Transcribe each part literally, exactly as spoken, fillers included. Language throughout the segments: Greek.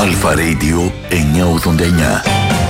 Αλφα Radio εννιακόσια ογδόντα εννιά.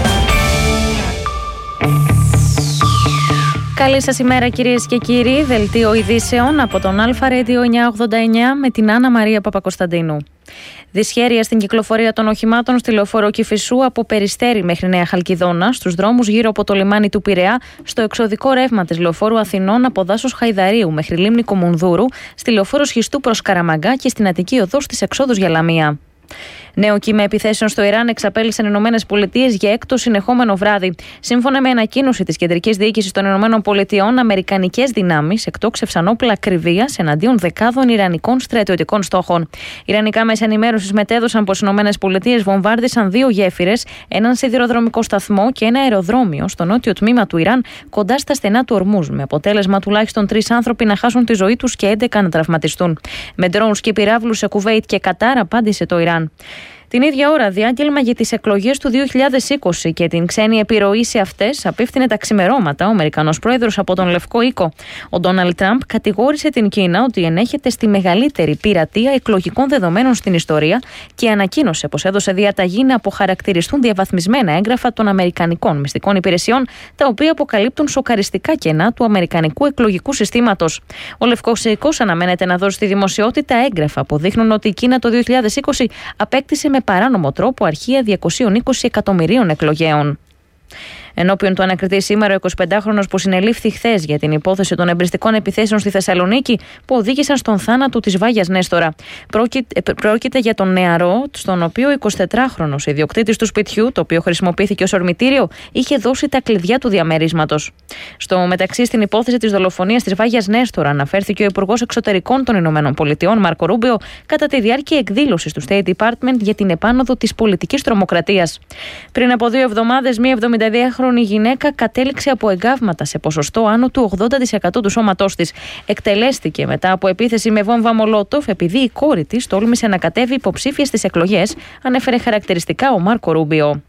Καλή σας ημέρα κυρίες και κύριοι, δελτίο ειδήσεων από τον Αλφα Radio εννιακόσια ογδόντα εννιά με την Άννα Μαρία Παπακοσταντίνου. Δυσχέρεια στην κυκλοφορία των οχημάτων στη λεωφόρο Κηφισού από Περιστέρι μέχρι Νέα Χαλκιδόνα, στους δρόμους γύρω από το λιμάνι του Πειραιά, στο εξωδικό ρεύμα της λεωφόρου Αθηνών από δάσος Χαϊδαρίου μέχρι λίμνη Κομουνδούρου, στη λεωφόρο Σχιστού προς Καραμαγκά και στην Αττική οδό στις εξόδους για Λαμία. Νέο κύμα επιθέσεων στο Ιράν εξαπέλυσαν οι Ηνωμένες Πολιτείες για έκτο συνεχόμενο βράδυ. Σύμφωνα με ανακοίνωση της Κεντρικής Διοίκησης των Ηνωμένων Πολιτειών, αμερικανικές δυνάμεις εκτόξευσαν όπλα ακριβίας εναντίον δεκάδων ιρανικών στρατιωτικών στόχων. Ιρανικά μέσα ενημέρωσης μετέδωσαν πως οι Ηνωμένες Πολιτείες βομβάρδισαν δύο γέφυρες, έναν σιδηροδρομικό σταθμό και ένα αεροδρόμιο στο νότιο τμήμα του Ιράν, κοντά στα στενά του Ορμούζ, με αποτέλεσμα τουλάχιστον τρεις άνθρωποι να χάσουν τη ζωή τους και έντεκα να τραυματιστούν. Με drones και πυράβλους σε Κουβέιτ και Κατάρ απάντησε το Ιράν. Την ίδια ώρα, διάγγελμα για τις εκλογές του δύο χιλιάδες είκοσι και την ξένη επιρροή σε αυτές απίφθινε τα ξημερώματα ο Αμερικανός πρόεδρος από τον Λευκό Οίκο. Ο Ντόναλντ Τραμπ κατηγόρησε την Κίνα ότι ενέχεται στη μεγαλύτερη πειρατεία εκλογικών δεδομένων στην ιστορία και ανακοίνωσε πως έδωσε διαταγή να αποχαρακτηριστούν διαβαθμισμένα έγγραφα των Αμερικανικών μυστικών υπηρεσιών, τα οποία αποκαλύπτουν σοκαριστικά κενά του Αμερικανικού εκλογικού συστήματος. Ο Λευκός Οίκος αναμένεται να δώσει στη δημοσιότητα έγγραφα που δείχνουν ότι η Κίνα το δύο χιλιάδες είκοσι απέκτησε με παράνομο τρόπο αρχεία διακόσια είκοσι εκατομμυρίων εκλογέων. Ενώπιον του ανακριτή σήμερα, ο εικοσιπεντάχρονος που συνελήφθη χθες για την υπόθεση των εμπριστικών επιθέσεων στη Θεσσαλονίκη που οδήγησαν στον θάνατο της Βάγιας Νέστορα. Πρόκειται για τον νεαρό, στον οποίο ο εικοσιτετράχρονος ιδιοκτήτης του σπιτιού, το οποίο χρησιμοποιήθηκε ως ορμητήριο, είχε δώσει τα κλειδιά του διαμερίσματος. Στο μεταξύ, στην υπόθεση της δολοφονίας της Βάγιας Νέστορα, αναφέρθηκε ο Υπουργός Εξωτερικών των Ηνωμένων Πολιτειών, Μάρκο Ρούμπιο, κατά τη διάρκεια εκδήλωσης του State Department για την επάνωδο της πολιτικής τρομοκρατίας. Πριν από δύο εβδομάδες, μία εβδομηνταδυάχρονη η γυναίκα κατέληξε από εγκάβματα σε ποσοστό άνω του ογδόντα τοις εκατό του σώματός της. Εκτελέστηκε μετά από επίθεση με βόμβα Μολότοφ επειδή η κόρη της τόλμησε να κατέβει υποψήφια στις εκλογές, ανέφερε χαρακτηριστικά ο Μάρκο Ρούμπιο.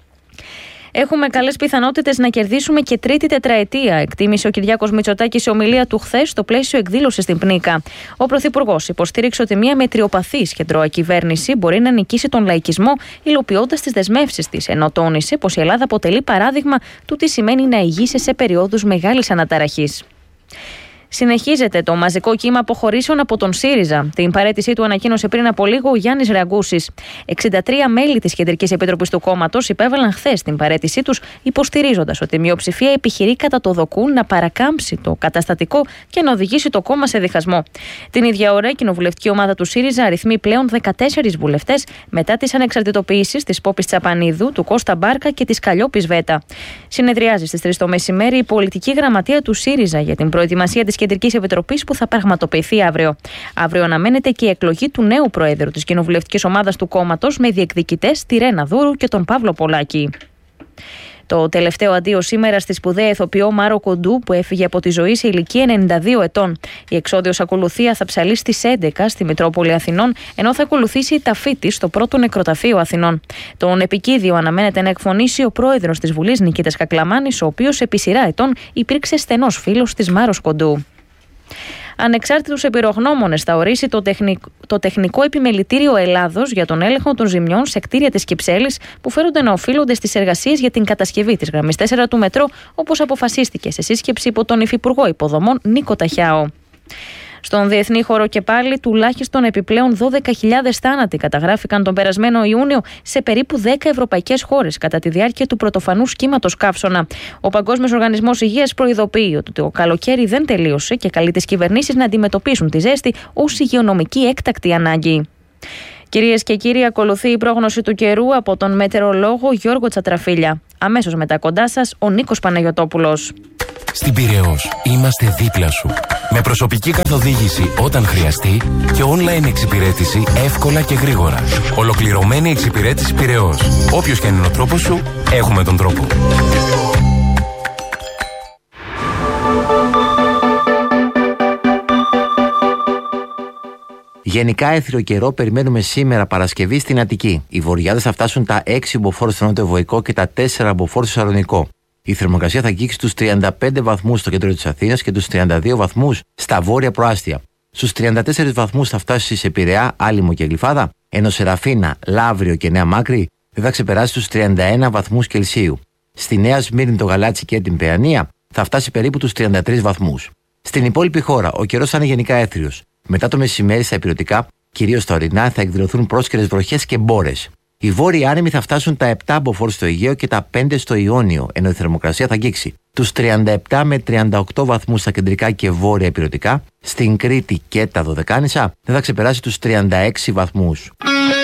Έχουμε καλές πιθανότητες να κερδίσουμε και τρίτη τετραετία, εκτίμησε ο Κυριάκος Μητσοτάκης σε ομιλία του χθες στο πλαίσιο εκδήλωσης στην Πνίκα. Ο Πρωθυπουργός υποστήριξε ότι μια μετριοπαθής κεντροακυβέρνηση μπορεί να νικήσει τον λαϊκισμό, υλοποιώντας τις δεσμεύσεις της, ενώ τόνισε πως η Ελλάδα αποτελεί παράδειγμα του τι σημαίνει να ηγείσαι σε περιόδους μεγάλης αναταραχής. Συνεχίζεται το μαζικό κύμα αποχωρήσεων από τον ΣΥΡΙΖΑ. Την παραίτησή του ανακοίνωσε πριν από λίγο ο Γιάννης Ραγκούσης. εξήντα τρία μέλη της Κεντρικής Επιτροπής του κόμματος υπέβαλαν χθες την παραίτησή τους, υποστηρίζοντας ότι η μειοψηφία επιχειρεί κατά το δοκούν να παρακάμψει το καταστατικό και να οδηγήσει το κόμμα σε διχασμό. Την ίδια ώρα, η κοινοβουλευτική ομάδα του ΣΥΡΙΖΑ αριθμεί πλέον δεκατέσσερις βουλευτές μετά τις ανεξαρτητοποιήσεις της Πόπης Τσαπανίδου, του Κώστα Μπάρκα και της Καλλιόπης Βέτα. Συνεδριάζει στις τρεις το μεσημέρι η πολιτική γραμματεία του ΣΥΡΙΖΑ για την προετοιμασία της Κεντρικής Επιτροπής που θα πραγματοποιηθεί αύριο. Αύριο αναμένεται και η εκλογή του νέου Προέδρου της κοινοβουλευτικής ομάδας του κόμματος με διεκδικητές τη Ρένα Δούρου και τον Παύλο Πολάκη. Το τελευταίο αντίο σήμερα στη σπουδαία ηθοποιό Μάρο Κοντού που έφυγε από τη ζωή σε ηλικία ενενήντα δύο ετών. Η εξόδιος ακολουθία θα ψαλεί στις έντεκα στη Μητρόπολη Αθηνών, ενώ θα ακολουθήσει η ταφή της στο πρώτο νεκροταφείο Αθηνών. Τον επικίδιο αναμένεται να εκφωνήσει ο πρόεδρος της Βουλής Νικήτας Κακλαμάνης, ο οποίος επί σειρά ετών υπήρξε στενός φίλος της Μάρος Κοντού. Ανεξάρτητους εμπειρογνώμονες θα ορίσει το, τεχνικ... το Τεχνικό Επιμελητήριο Ελλάδος για τον έλεγχο των ζημιών σε κτίρια της Κυψέλης που φέρονται να οφείλονται στις εργασίες για την κατασκευή της γραμμής τέσσερα του μετρό, όπως αποφασίστηκε σε σύσκεψη υπό τον Υφυπουργό Υποδομών Νίκο Ταχιάο. Στον διεθνή χώρο και πάλι, τουλάχιστον επιπλέον δώδεκα χιλιάδες θάνατοι καταγράφηκαν τον περασμένο Ιούνιο σε περίπου δέκα ευρωπαϊκές χώρες κατά τη διάρκεια του πρωτοφανούς κύματος καύσωνα. Ο Παγκόσμιος Οργανισμός Υγείας προειδοποιεί ότι το καλοκαίρι δεν τελείωσε και καλεί τις κυβερνήσεις να αντιμετωπίσουν τη ζέστη ως υγειονομική έκτακτη ανάγκη. Κυρίες και κύριοι, ακολουθεί η πρόγνωση του καιρού από τον μετεωρολόγο Γιώργο Τσατραφίλια. Αμέσως μετά κοντά σας, ο Νίκος Παναγιωτόπουλος. Στην Πειραιώς είμαστε δίπλα σου. Με προσωπική καθοδήγηση όταν χρειαστεί και online εξυπηρέτηση εύκολα και γρήγορα. Ολοκληρωμένη εξυπηρέτηση Πειραιώς. Όποιος και αν είναι ο τρόπος σου, έχουμε τον τρόπο. Γενικά έθριο καιρό περιμένουμε σήμερα Παρασκευή στην Αττική. Οι βορειάδες θα φτάσουν τα έξι μποφόρ στο νότιο Βοϊκό και τα τέσσερα μποφόρ στο Σαλονικό. Η θερμοκρασία θα αγγίξει τους τριάντα πέντε βαθμούς στο κέντρο της Αθήνας και τους τριάντα δύο βαθμούς στα βόρεια προάστια. Στους τριάντα τέσσερις βαθμούς θα φτάσει σε Πειραιά, Άλυμο και Γλυφάδα, ενώ σε Ραφίνα, Λαύριο και Νέα Μάκρη δεν θα ξεπεράσει τους τριάντα ένα βαθμούς Κελσίου. Στη Νέα Σμύρνη, το Γαλάτσι και την Παιανία θα φτάσει περίπου τους τριάντα τρεις βαθμούς. Στην υπόλοιπη χώρα, ο καιρός θα είναι γενικά έθριος. Μετά το μεσημέρι στα ηπειρωτικά, κυρίως στα ορεινά, θα εκδηλωθούν πρόσκαιρες βροχές και μπόρες. Οι βόρειοι άνεμοι θα φτάσουν τα επτά μποφόρ στο Αιγαίο και τα πέντε στο Ιόνιο, ενώ η θερμοκρασία θα αγγίξει τους τριάντα επτά με τριάντα οκτώ βαθμούς στα κεντρικά και βόρεια ηπειρωτικά. Στην Κρήτη και τα Δωδεκάνησα δεν θα ξεπεράσει τους τριάντα έξι βαθμούς.